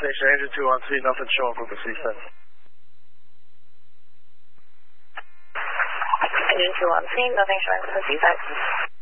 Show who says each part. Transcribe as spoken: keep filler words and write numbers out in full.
Speaker 1: Station, engine two on scene, nothing showing from the C SEN.
Speaker 2: Engine two on scene, nothing showing from the C SEN.